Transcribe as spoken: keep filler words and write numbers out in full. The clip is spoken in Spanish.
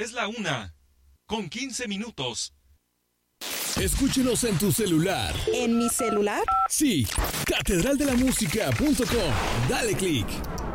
Es la una, con quince minutos. Escúchenos en tu celular. ¿En mi celular? Sí, catedral de la música punto com. Dale click.